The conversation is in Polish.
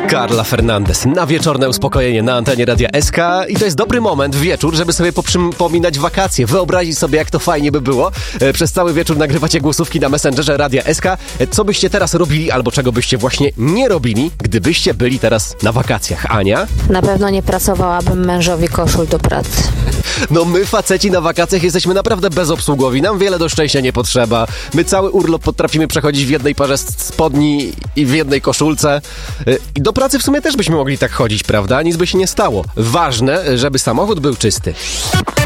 Carla Fernandez na wieczorne uspokojenie na antenie Radia SK i to jest dobry moment w wieczór, żeby sobie poprzypominać wakacje, wyobrazić sobie, jak to fajnie by było. Przez cały wieczór nagrywacie głosówki na Messengerze Radia SK. Co byście teraz robili albo czego byście właśnie nie robili, gdybyście byli teraz na wakacjach? Ania? Na pewno nie pracowałabym mężowi koszul do pracy. No my faceci na wakacjach jesteśmy naprawdę bezobsługowi, nam wiele do szczęścia nie potrzeba. My cały urlop potrafimy przechodzić w jednej parze spodni i w jednej koszulce. I do pracy w sumie też byśmy mogli tak chodzić, prawda? Nic by się nie stało. Ważne, żeby samochód był czysty.